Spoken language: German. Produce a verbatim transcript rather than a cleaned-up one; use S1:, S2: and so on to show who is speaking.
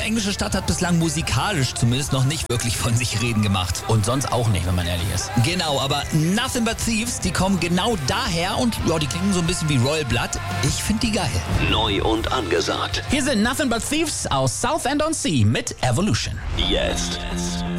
S1: englische Stadt hat bislang musikalisch zumindest noch nicht wirklich von sich reden gemacht.
S2: Und sonst auch nicht, wenn man ehrlich ist.
S1: Genau, aber Nothing But Thieves, die kommen genau daher und ja, die klingen so ein bisschen wie Royal Blood. Ich finde die geil.
S3: Neu und angesagt.
S2: Hier sind Nothing But Thieves aus Southend-on-Sea mit Evolution.
S3: Jetzt.